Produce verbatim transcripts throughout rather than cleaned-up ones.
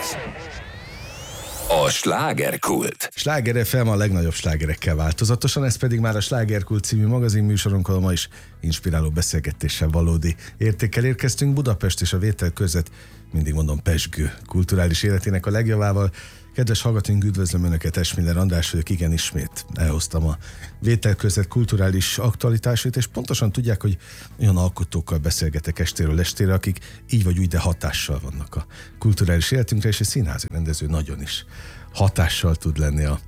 A slágerkult. Sláger ef em a legnagyobb slágerekkel változatosan, ez pedig már a Slágerkult című magazinműsorunkon, ma is inspiráló beszélgetéssel, valódi értékkel érkeztünk. Budapest és a vételkörzet, mindig mondom, pezsgő kulturális életének a legjavával. Kedves hallgatóink, üdvözlöm Önöket, Esmiller András vagyok, igen, ismét elhoztam a vételkörzet kulturális aktualitásait, és pontosan tudják, hogy olyan alkotókkal beszélgetek estéről estére, akik így vagy úgy, de hatással vannak a kulturális életünkre, és egy színházi rendező nagyon is hatással tud lenni a,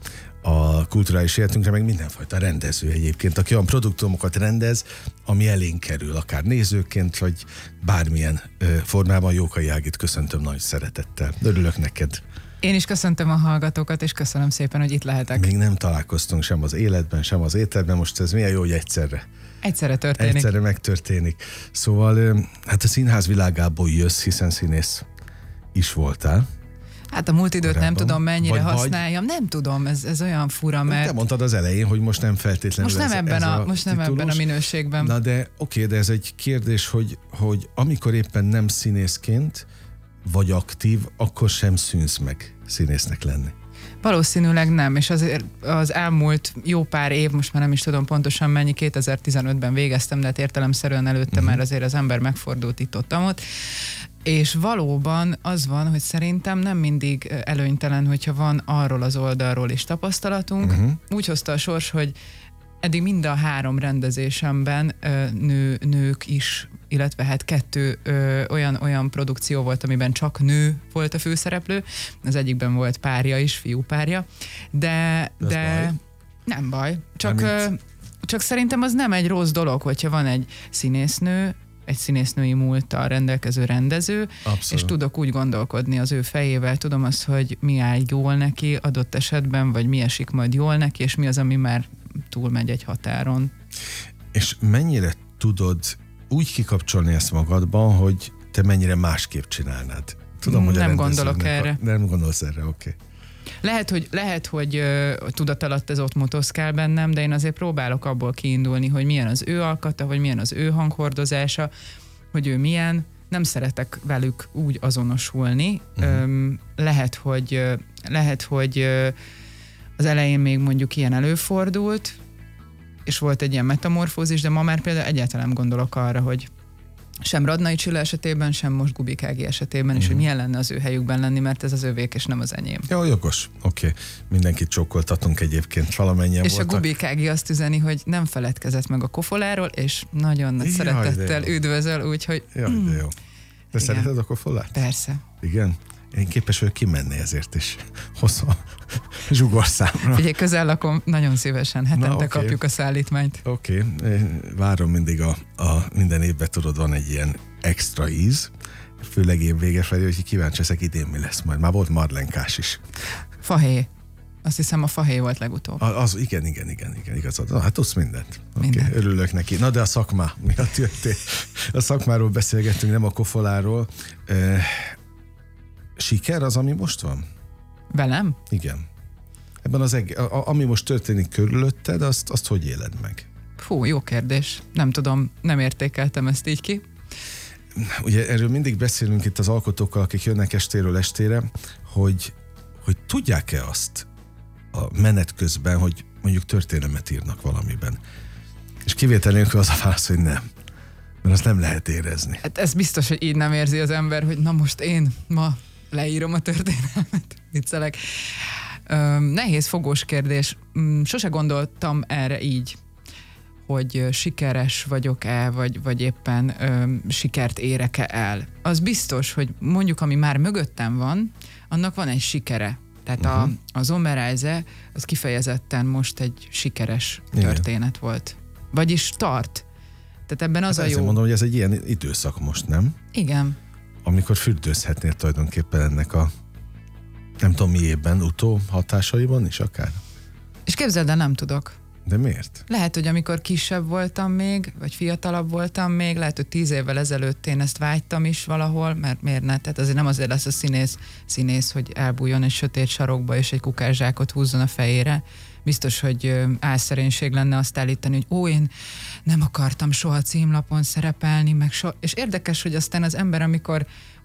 a kulturális életünkre, meg mindenfajta rendező egyébként, aki olyan produktumokat rendez, ami elénk kerül, akár nézőként, vagy bármilyen ö, formában. Jókai Ágit köszöntöm nagy szeretettel. Örülök neked. Én is köszöntöm a hallgatókat, és köszönöm szépen, hogy itt lehetek. Még nem találkoztunk sem az életben, sem az ételben, most ez milyen jó, hogy egyszerre. Egyszerre történik. Egyszerre megtörténik. Szóval, hát a színház világából jössz, hiszen színész is voltál. Hát a múlt időt korábban. Nem tudom mennyire vagy, használjam, vagy... nem tudom, ez, ez olyan fura, mert... Te mondtad az elején, hogy most nem feltétlenül most nem ez, ebben, ez a, a most nem ebben a minőségben. Na de oké, de ez egy kérdés, hogy, hogy amikor éppen nem színészként vagy aktív, akkor sem szűnsz meg színésznek lenni. Valószínűleg nem, és azért az elmúlt jó pár év, most már nem is tudom pontosan mennyi, kétezer-tizenötben végeztem, de hát értelemszerűen előtte uh-huh. már azért az ember megfordult itt-ott-ott, és valóban az van, hogy szerintem nem mindig előnytelen, hogyha van arról az oldalról is tapasztalatunk. Uh-huh. Úgy hozta a sors, hogy eddig mind a három rendezésemben ö, nő, nők is, illetve hát kettő ö, olyan, olyan produkció volt, amiben csak nő volt a főszereplő. Az egyikben volt párja is, fiú párja. De, de, de baj. Nem baj. Csak, ö, csak szerintem az nem egy rossz dolog, hogyha van egy színésznő, egy színésznői múlttal rendelkező rendező, abszolút. És tudok úgy gondolkodni az ő fejével, tudom azt, hogy mi áll jól neki adott esetben, vagy mi esik majd jól neki, és mi az, ami már túlmegy egy határon. És mennyire tudod úgy kikapcsolni ezt magadban, hogy te mennyire másképp csinálnád? Tudom, hogy nem gondolok erre. A, nem gondolsz erre, oké. Okay. Lehet, hogy, lehet, hogy uh, tudat alatt ez ott motoszkál bennem, de én azért próbálok abból kiindulni, hogy milyen az ő alkata, vagy milyen az ő hanghordozása, hogy ő milyen. Nem szeretek velük úgy azonosulni. Uh-huh. Um, lehet, hogy, uh, lehet, hogy uh, az elején még mondjuk ilyen előfordult, és volt egy ilyen metamorfózis, de ma már például egyáltalán nem gondolok arra, hogy sem Radnai Csilla esetében, sem most Gubik Ági esetében, mm. és hogy milyen lenne az ő helyükben lenni, mert ez az övék, és nem az enyém. Jó, jogos. Oké. Okay. Mindenkit csókoltatunk egyébként, valamennyien és voltak. És a Gubik Ági azt üzeni, hogy nem feledkezett meg a kofoláról, és nagyon nagy Jaj, szeretettel üdvözöl, úgyhogy... Jaj, de jó. Te szereted a kofolát? Persze. Igen? Én képes vagyok kimenni ezért is. Hosszú zsugorszámra. Figyelj, közel lakom, nagyon szívesen. Hetente okay. kapjuk a szállítmányt. Oké, okay. Várom mindig a, a minden évben, tudod, van egy ilyen extra íz, főleg év vége felé, hogy kíváncsi leszek, idén mi lesz majd. Már volt marlenkás is. Fahé. Azt hiszem, a fahé volt legutóbb. A, az, igen, igen, igen, igen, igazad. Na, hát tudsz mindent. Minden. Okay, örülök neki. Na, de a szakmá miatt jöttél. A szakmáról beszélgettünk, nem a kofoláról. E, siker az, ami most van? Velem? Igen. Ebben az eg- a, ami most történik körülötted, azt, azt hogy éled meg? Hú, jó kérdés. Nem tudom, nem értékeltem ezt így ki. Ugye erről mindig beszélünk itt az alkotókkal, akik jönnek estéről estére, hogy, hogy tudják-e azt a menet közben, hogy mondjuk történelmet írnak valamiben. És kivétel nélkül az a válasz, hogy nem. Mert azt nem lehet érezni. Hát ez biztos, hogy így nem érzi az ember, hogy na most én ma leírom a történelmet. Viccelek. Üm, nehéz fogós kérdés. Üm, sose gondoltam erre így, hogy sikeres vagyok-e, vagy, vagy éppen üm, sikert érek-e el. Az biztos, hogy mondjuk, ami már mögöttem van, annak van egy sikere. Tehát uh-huh. a, a Zomereise az kifejezetten most egy sikeres történet Igen. volt. Vagyis tart. Tehát ebben az hát a jó... mondom, hogy ez egy ilyen időszak most, nem? Igen. Amikor fürdőzhetnél tulajdonképpen ennek a nem tudom miében, utó hatásaiban is akár? És képzeld el, nem tudok. De miért? Lehet, hogy amikor kisebb voltam még, vagy fiatalabb voltam még, lehet, hogy tíz évvel ezelőtt én ezt vágytam is valahol, mert miért ne? Tehát azért nem azért lesz a színész, színész, hogy elbújjon egy sötét sarokba, és egy kukászsákot húzzon a fejére. Biztos, hogy álszerénység lenne azt állítani, hogy ó, én nem akartam soha címlapon szerepelni, meg so... és érdekes, hogy aztán az ember, amikor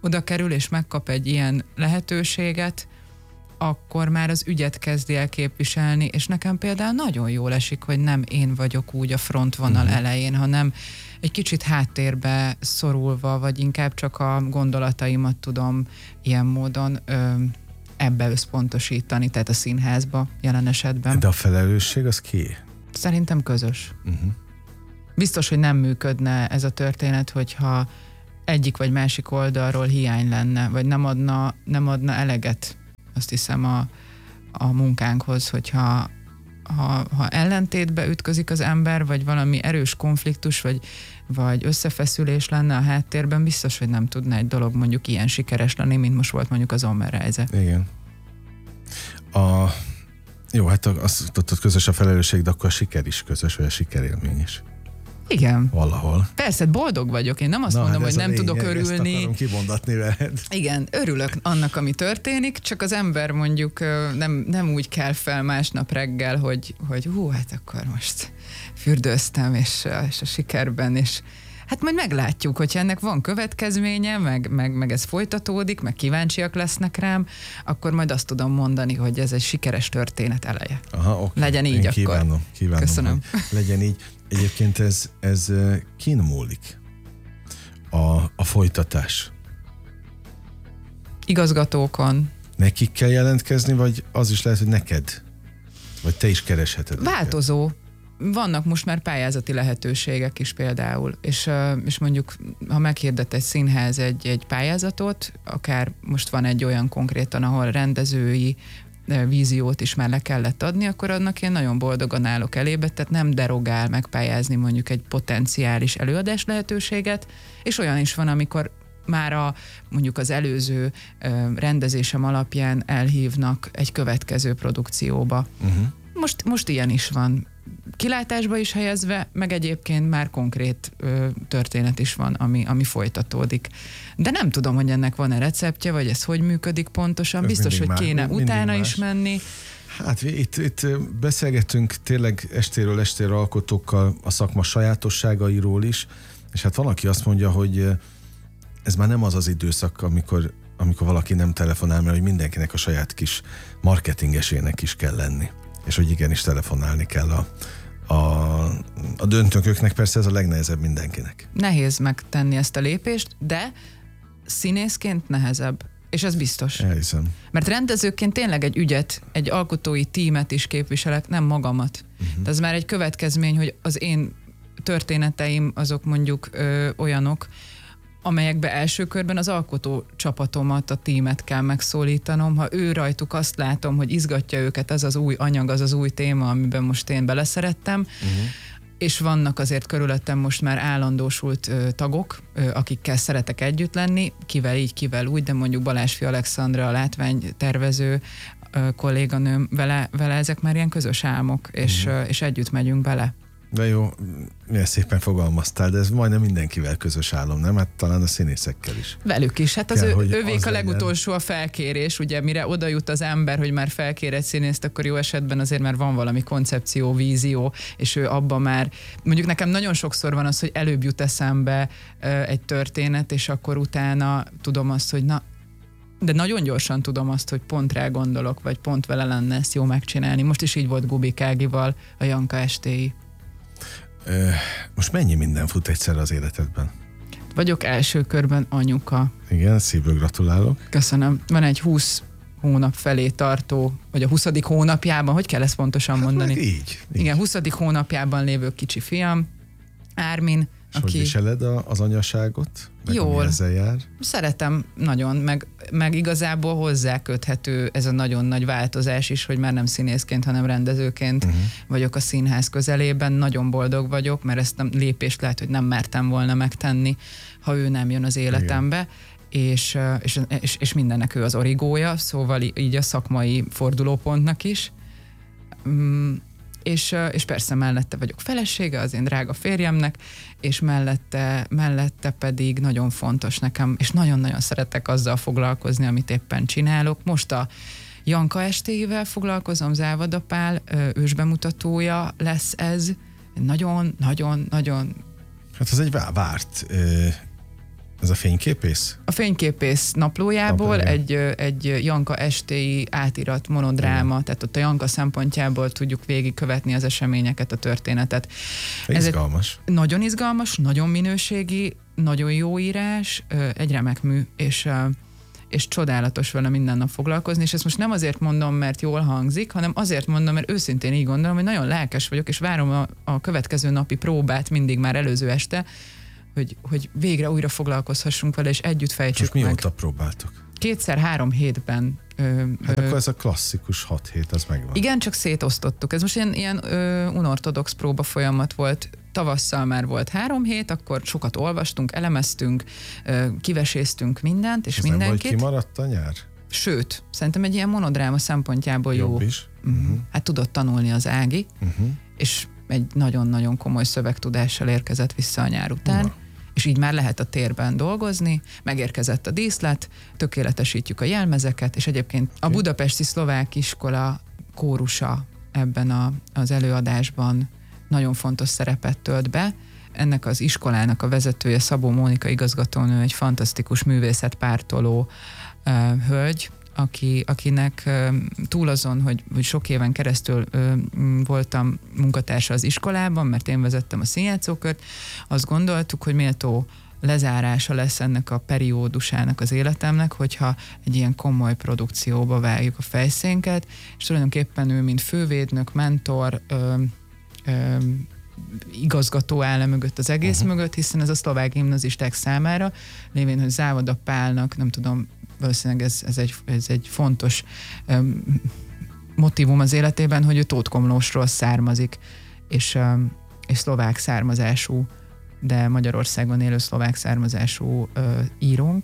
oda kerül és megkap egy ilyen lehetőséget, akkor már az ügyet kezdi el képviselni, és nekem például nagyon jól esik, hogy nem én vagyok úgy a frontvonal uh-huh. elején, hanem egy kicsit háttérbe szorulva, vagy inkább csak a gondolataimat tudom ilyen módon ö, ebbe összpontosítani, tehát a színházba jelen esetben. De a felelősség az ki? Szerintem közös. Uh-huh. Biztos, hogy nem működne ez a történet, hogyha egyik vagy másik oldalról hiány lenne, vagy nem adna, nem adna eleget, azt hiszem, a, a munkánkhoz, hogyha ha, ha ellentétbe ütközik az ember, vagy valami erős konfliktus, vagy, vagy összefeszülés lenne a háttérben, biztos, hogy nem tudna egy dolog mondjuk ilyen sikeres lenni, mint most volt mondjuk az Ommerreise. Igen. A, jó, hát azt tudod, közös a felelősség, de akkor a siker is közös, vagy a sikerélmény is. Igen. Valahol. Persze, boldog vagyok. Én nem azt Na, mondom, hát hogy nem lényeg, tudok örülni. Ezt akarom kimondatni veled. Igen, örülök annak, ami történik, csak az ember mondjuk nem, nem úgy kell fel másnap reggel, hogy, hogy hú, hát akkor most fürdőztem, és, és a sikerben, és hát majd meglátjuk, hogyha ennek van következménye, meg, meg, meg ez folytatódik, meg kíváncsiak lesznek rám, akkor majd azt tudom mondani, hogy ez egy sikeres történet eleje. Aha, okay. Legyen így. Én akkor. Kívánom, kívánom, köszönöm. Legyen így. Egyébként ez, ez kin múlik a, a folytatás. Igazgatókon. Nekik kell jelentkezni, vagy az is lehet, hogy neked? Vagy te is keresheted? Változó. Neked? Vannak most már pályázati lehetőségek is például, és, és mondjuk, ha meghirdet egy színház egy, egy pályázatot, akár most van egy olyan konkrétan, ahol rendezői víziót is már le kellett adni, akkor annak én nagyon boldogan állok elébe, tehát nem derogál megpályázni mondjuk egy potenciális előadás lehetőséget, és olyan is van, amikor már a, mondjuk az előző rendezésem alapján elhívnak egy következő produkcióba. Uh-huh. Most, most ilyen is van. Kilátásba is helyezve, meg egyébként már konkrét ö, történet is van, ami, ami folytatódik. De nem tudom, hogy ennek van-e receptje, vagy ez hogy működik pontosan. Ez biztos, hogy már, kéne utána más. is menni. Hát itt, itt beszélgetünk tényleg estéről estére alkotókkal a szakma sajátosságairól is, és hát van, aki azt mondja, hogy ez már nem az az időszak, amikor, amikor valaki nem telefonál, mert hogy mindenkinek a saját kis marketingesének is kell lenni. És hogy igenis telefonálni kell a, a, a döntőköknek, persze ez a legnehezebb mindenkinek. Nehéz megtenni ezt a lépést, de színészként nehezebb. És ez biztos. Elhiszem. Mert rendezőként tényleg egy ügyet, egy alkotói tímet is képviselek, nem magamat. Uh-huh. Ez már egy következmény, hogy az én történeteim azok mondjuk ö, olyanok, amelyekbe első körben az alkotó csapatomat, a tímet kell megszólítanom. Ha ő rajtuk azt látom, hogy izgatja őket az az új anyag, az az új téma, amiben most én beleszerettem, uh-huh. és vannak azért körülöttem most már állandósult ö, tagok, ö, akikkel szeretek együtt lenni, kivel így, kivel úgy, de mondjuk Balázsfi Alexandra, a látványtervező ö, kolléganőm, vele, vele ezek már ilyen közös álmok, és, uh-huh. ö, és együtt megyünk bele. De jó, milyen szépen fogalmaztál, de ez majdnem mindenkivel közös álom, nem? Hát talán a színészekkel is. Velük is. Hát az ő, ővék a legutolsó a felkérés, ugye mire oda jut az ember, hogy már felkér egy színészt, akkor jó esetben azért már van valami koncepció, vízió, és ő abban már, mondjuk nekem nagyon sokszor van az, hogy előbb jut eszembe egy történet, és akkor utána tudom azt, hogy na, de nagyon gyorsan tudom azt, hogy pont rá gondolok, vagy pont vele lenne ezt jó megcsinálni. Most is így volt Gubik Ágival a Janka estéi. Most mennyi minden fut egyszer az életedben? Vagyok első körben anyuka. Igen, szívből gratulálok. Köszönöm. Van egy húsz hónap felé tartó, vagy a huszadik hónapjában, hogy kell ezt pontosan hát mondani? Így, így. Igen, huszadik hónapjában lévő kicsi fiam, Ármin. És aki... hogy viseled a, az anyaságot? Meg jól. Ezzel jár? Szeretem nagyon, meg, meg igazából hozzáköthető ez a nagyon nagy változás is, hogy már nem színészként, hanem rendezőként uh-huh. vagyok a színház közelében. Nagyon boldog vagyok, mert ezt a lépést lehet, hogy nem mertem volna megtenni, ha ő nem jön az életembe. És, és, és, és mindennek ő az origója, szóval így a szakmai fordulópontnak is. Mm. És, és persze mellette vagyok felesége az én drága férjemnek, és mellette, mellette pedig nagyon fontos nekem, és nagyon-nagyon szeretek azzal foglalkozni, amit éppen csinálok. Most a Janka estéivel foglalkozom, Závada Pál ősbemutatója lesz ez. Nagyon-nagyon-nagyon... Hát ez egy várt Ez a fényképész? A fényképész naplójából Naplója. egy, egy Janka estéi átirat monodráma, igen. Tehát ott a Janka szempontjából tudjuk végigkövetni az eseményeket, a történetet. Ez izgalmas. Egy nagyon izgalmas, nagyon minőségi, nagyon jó írás, egy remek mű, és, és csodálatos vele minden nap foglalkozni, és ezt most nem azért mondom, mert jól hangzik, hanem azért mondom, mert őszintén így gondolom, hogy nagyon lelkes vagyok, és várom a, a következő napi próbát mindig már előző este, Hogy, hogy végre újra foglalkozhassunk vele, és együtt fejtsük Most meg. mióta próbáltok? Kétszer három hétben. Ö, hát ö, akkor ez a klasszikus hat hét, az megvan. Igen, csak szétosztottuk. Ez most ilyen, ilyen ö, unortodox próba folyamat volt. Tavasszal már volt három hét, akkor sokat olvastunk, elemeztünk, ö, kiveséztünk mindent, és ez mindenkit. Nem vagy kimaradt a nyár? Sőt, szerintem egy ilyen monodráma szempontjából Jobb jó. is. Uh-huh. Hát tudott tanulni az Ági, uh-huh. és egy nagyon-nagyon komoly szövegtudással érkezett vissza a nyár után. Na. És így már lehet a térben dolgozni, megérkezett a díszlet, tökéletesítjük a jelmezeket, és egyébként a Budapesti Szlovák Iskola kórusa ebben a, az előadásban nagyon fontos szerepet tölt be. Ennek az iskolának a vezetője, Szabó Mónika igazgatónő, egy fantasztikus művészetpártoló uh, hölgy, aki, akinek uh, túl azon, hogy, hogy sok éven keresztül uh, voltam munkatársa az iskolában, mert én vezettem a színjátszókört, azt gondoltuk, hogy méltó lezárása lesz ennek a periódusának az életemnek, hogyha egy ilyen komoly produkcióba vágjuk a fejszénket, és tulajdonképpen ő, mint fővédnök, mentor, ö, ö, igazgató áll mögött az egész uh-huh. mögött, hiszen ez a szlovák gimnazisták számára, lévén, hogy Závoda Pálnak, nem tudom, valószínűleg ez, ez, egy, ez egy fontos um, motívum az életében, hogy ő Tóth Komlósról származik, és, um, és szlovák származású, de Magyarországon élő szlovák származású uh, írónk,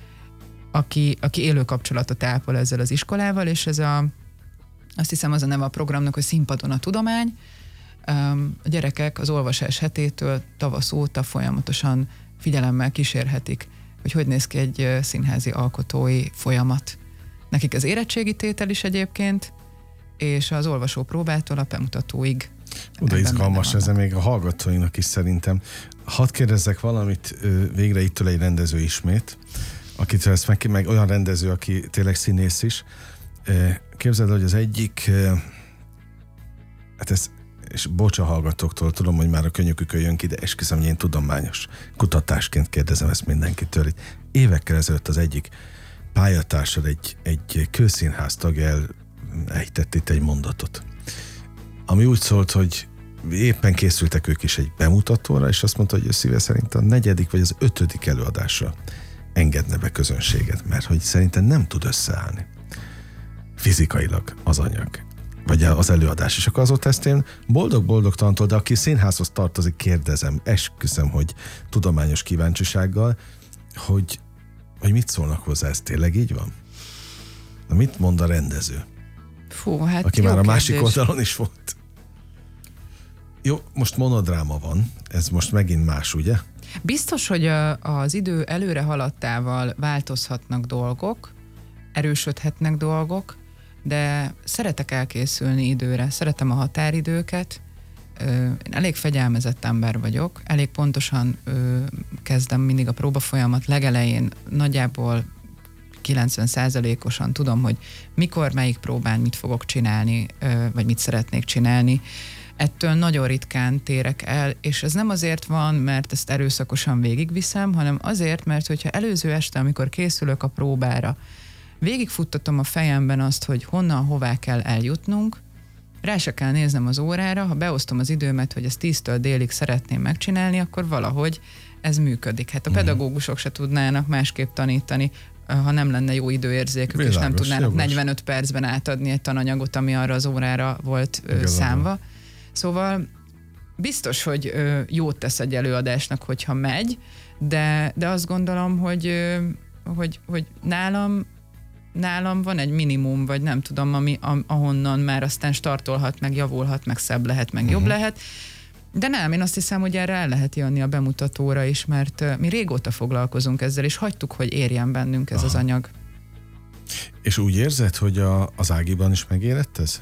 aki, aki élő kapcsolatot ápol ezzel az iskolával, és ez a, azt hiszem az a neve a programnak, hogy Színpadon a tudomány. Um, a gyerekek az olvasás hetétől tavasz óta folyamatosan figyelemmel kísérhetik, hogy hogy néz ki egy színházi alkotói folyamat. Nekik az érettségi tétel is egyébként, és az olvasó próbától a bemutatóig. Oda izgalmas ez, még a hallgatóinak is szerintem. Hadd kérdezzek valamit, végre itt ül egy rendező ismét, akitől ezt meg, meg olyan rendező, aki tényleg színész is. Képzeld, hogy az egyik, hát ez, és bocs a hallgatóktól, tudom, hogy már a könnyükükön jön ki, de esküszöm, hogy én tudományos kutatásként kérdezem ezt mindenkitől. Évekkel ezelőtt az egyik pályatársad, egy, egy kőszínház tagja elejtett itt egy mondatot, ami úgy szólt, hogy éppen készültek ők is egy bemutatóra, és azt mondta, hogy ő szíve szerint a negyedik vagy az ötödik előadásra engedne be közönséget, mert hogy szerintem nem tud összeállni fizikailag az anyag, vagy az előadás. És akkor azóta ezt én boldog-boldogtalantól, de aki színházhoz tartozik, kérdezem, esküszöm, hogy tudományos kíváncsisággal, hogy, hogy mit szólnak hozzá, ez tényleg így van? Na mit mond a rendező? Fú, hát aki már a kérdés. másik oldalon is volt. Jó, most monodráma van, ez most megint más, ugye? Biztos, hogy a, az idő előre haladtával változhatnak dolgok, erősödhetnek dolgok, de szeretek elkészülni időre, szeretem a határidőket, én elég fegyelmezett ember vagyok, elég pontosan ö, kezdem mindig a próbafolyamat legelején, nagyjából kilencven százalékosan tudom, hogy mikor, melyik próbán mit fogok csinálni, ö, vagy mit szeretnék csinálni. Ettől nagyon ritkán térek el, és ez nem azért van, mert ezt erőszakosan végigviszem, hanem azért, mert hogyha előző este, amikor készülök a próbára, végigfuttatom a fejemben azt, hogy honnan, hová kell eljutnunk, rá se kell néznem az órára, ha beosztom az időmet, hogy ezt tíztől délig szeretném megcsinálni, akkor valahogy ez működik. Hát a pedagógusok se tudnának másképp tanítani, ha nem lenne jó időérzékük, Világos, és nem tudnának jogos. negyvenöt percben átadni egy tananyagot, ami arra az órára volt ö, számva. Szóval biztos, hogy ö, jót tesz egy előadásnak, hogyha megy, de, de azt gondolom, hogy, ö, hogy, hogy nálam nálam van egy minimum, vagy nem tudom, ami, ahonnan már aztán startolhat, meg javulhat, meg szebb lehet, meg uh-huh. jobb lehet. De nem, én azt hiszem, hogy erre el lehet jönni a bemutatóra is, mert uh, mi régóta foglalkozunk ezzel, és hagytuk, hogy érjen bennünk ez Aha. az anyag. És úgy érzed, hogy a, az Ágiban is megérett ez?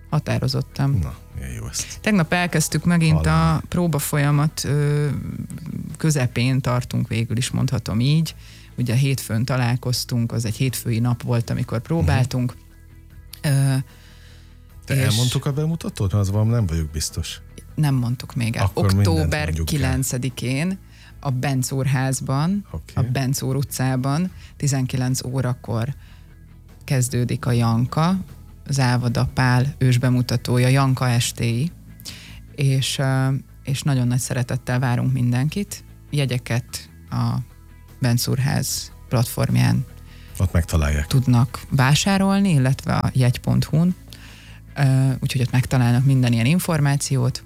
Határozottan. Na, milyen jó ezt. Tegnap elkezdtük megint Hallom. a próba folyamat ö, közepén tartunk, végül is mondhatom így. Ugye hétfőn találkoztunk, az egy hétfői nap volt, amikor próbáltunk. Uh-huh. Ö, Te elmondtuk a bemutatót? Az valami nem vagyok biztos. Nem mondtuk még el. Akkor október kilencedikén a Benc úrházban, Okay. a Benc úr utcában tizenkilenc órakor kezdődik a Janka, az Ávada Pál ősbemutatója, Janka estéi, és, és nagyon nagy szeretettel várunk mindenkit. Jegyeket a Benc úrház platformján Ott megtalálják. tudnak vásárolni, illetve a jegy pont hu-n, úgyhogy ott megtalálnak minden ilyen információt.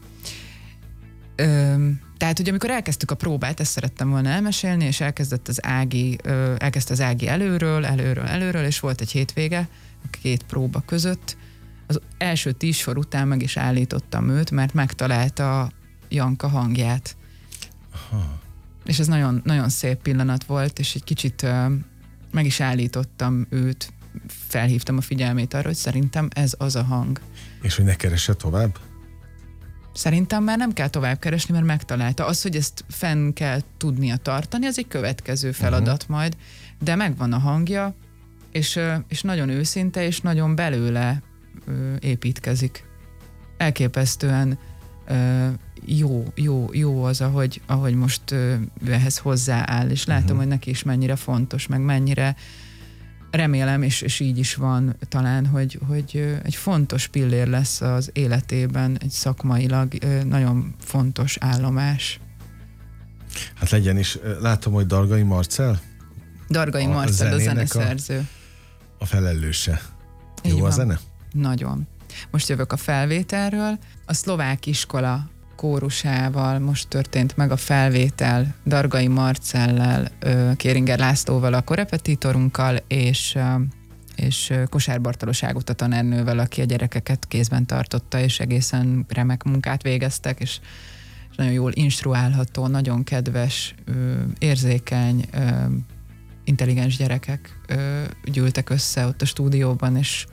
Tehát, hogy amikor elkezdtük a próbát, ezt szerettem volna elmesélni, és elkezdett az Ági, elkezdte az Ági előről, előről, előről, és volt egy hétvége a két próba között. Az első tíz sor után meg is állítottam őt, mert megtalálta a Janka hangját. Aha. És ez nagyon, nagyon szép pillanat volt, és egy kicsit meg is állítottam őt, felhívtam a figyelmét arra, hogy szerintem ez az a hang. És hogy ne keresse tovább? Szerintem már nem kell tovább keresni, mert megtalálta. Az, hogy ezt fenn kell tudnia tartani, az egy következő feladat uh-huh. majd, de megvan a hangja, és, és nagyon őszinte, és nagyon belőle építkezik. Elképesztően jó, jó, jó az, ahogy, ahogy most ő ehhez hozzááll, és látom, uh-huh. hogy neki is mennyire fontos, meg mennyire remélem, és, és így is van talán, hogy, hogy egy fontos pillér lesz az életében, egy szakmailag nagyon fontos állomás. Hát legyen is. Látom, hogy Dargai Marcell? Dargai a Marcell, a zeneszerző. A, a felelőse. Így Jó van. A zene? Nagyon. Most jövök a felvételről. A szlovák iskola kórusával most történt meg a felvétel Dargai Marcellel, Kéringer Lászlóval, a korepetitorunkkal, és, és Kosár Bartalos Ágota tanárnővel, aki a gyerekeket kézben tartotta, és egészen remek munkát végeztek, és, és nagyon jól instruálható, nagyon kedves, érzékeny, intelligens gyerekek gyűltek össze ott a stúdióban, és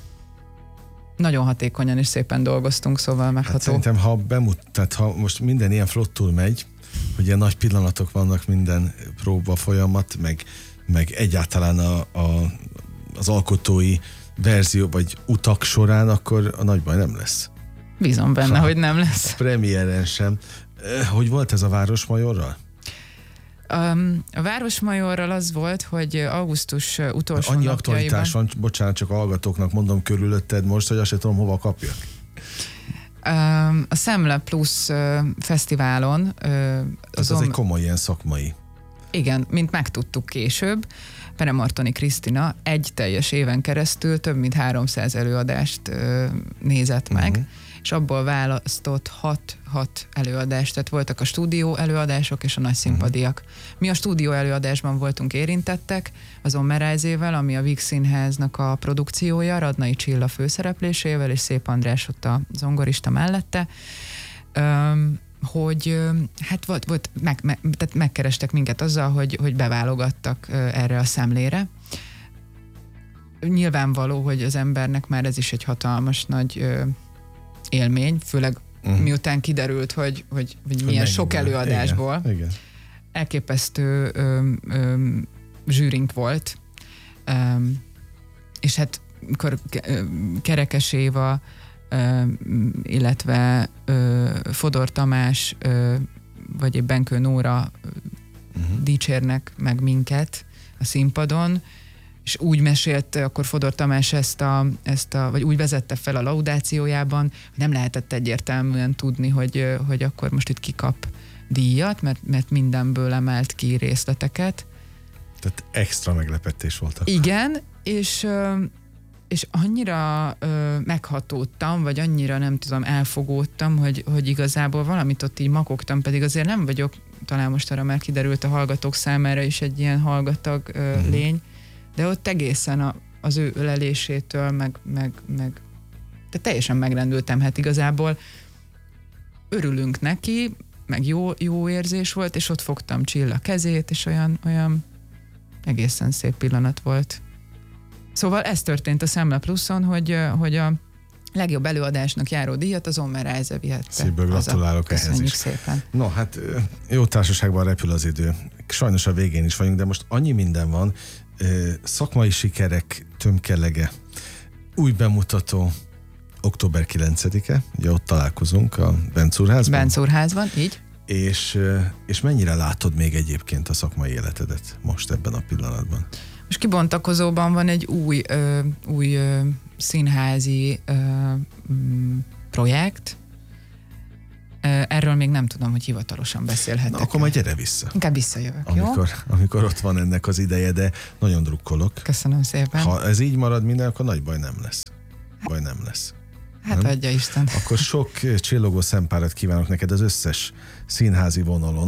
nagyon hatékonyan és szépen dolgoztunk, szóval megható. Hát szerintem, ha bemut, tehát ha most minden ilyen flottul megy, hogy ilyen nagy pillanatok vannak minden próba folyamat, meg, meg egyáltalán a, a, az alkotói verzió, vagy utak során, akkor a nagy baj nem lesz. Bízom benne, ha, hogy nem lesz. A premiéren sem. Hogy volt ez a Városmajorral? Um, a Városmajorral az volt, hogy augusztus utolsó Annyi napjaiban... aktualitás van, bocsánat, csak a hallgatóknak mondom körülötted most, hogy azt sem tudom, hova kapjak. Um, a Szemle Plus uh, fesztiválon... Uh, az, az egy komoly ilyen szakmai. Igen, mint megtudtuk később, Peremartoni Krisztina egy teljes éven keresztül több mint háromszáz előadást uh, nézett meg, uh-huh. és abból választott hat, hat előadást, tehát voltak a stúdió előadások és a nagy színpadiak. Mi a stúdió előadásban voltunk érintettek, azon Merázével, ami a Víg Színháznak a produkciója, Radnai Csilla főszereplésével, és Szép András ott a zongorista mellette, um, hogy hát volt, volt meg, meg, tehát megkerestek minket azzal, hogy, hogy beválogattak erre a szemlére. Nyilvánvaló, hogy az embernek már ez is egy hatalmas nagy élmény, főleg uh-huh. miután kiderült, hogy, hogy, hogy milyen hogy sok előadásból. Igen, igen. Elképesztő ö, ö, zsűrink volt, ö, és hát akkor Kerekes Éva, ö, illetve ö, Fodor Tamás, ö, vagy egy Benkő Nóra uh-huh. dicsérnek meg minket a színpadon, és úgy mesélt akkor Fodor Tamás ezt a, ezt a, vagy úgy vezette fel a laudációjában, hogy nem lehetett egyértelműen tudni, hogy, hogy akkor most itt kikap díjat, mert, mert mindenből emelt ki részleteket. Tehát extra meglepetés voltak. Igen, és, és annyira meghatódtam, vagy annyira nem tudom, elfogódtam, hogy, hogy igazából valamit ott így makogtam, pedig azért nem vagyok, talán most arra már kiderült a hallgatók számára is egy ilyen hallgatag uh-huh. lény, de ott egészen a, az ő ölelésétől, meg, meg, meg tehát teljesen megrendültem, hát igazából örülünk neki, meg jó, jó érzés volt, és ott fogtam Csilla kezét, és olyan, olyan egészen szép pillanat volt. Szóval ez történt a Szemle Pluszon, hogy, hogy a, legjobb előadásnak járó díjat az Omer Reize vihette. Szívből gratulálok ehhez Köszönjük is. szépen. No, hát jó társaságban repül az idő. Sajnos a végén is vagyunk, de most annyi minden van. Szakmai sikerek tömkelege, új bemutató, október kilencedike, ugye ott találkozunk a Bencúrházban. Bencúrházban, így. És, és mennyire látod még egyébként a szakmai életedet most ebben a pillanatban? Most kibontakozóban van egy új, ö, új ö, színházi ö, m, projekt. Ö, erről még nem tudom, hogy hivatalosan beszélhetek. Na, akkor majd gyere vissza. Inkább visszajövök, amikor, jó? amikor ott van ennek az ideje, de nagyon drukkolok. Köszönöm szépen. Ha ez így marad minden, akkor nagy baj nem lesz. Baj nem lesz. Hát nem? adja Isten. Akkor sok csillogó szempárat kívánok neked az összes színházi vonalon.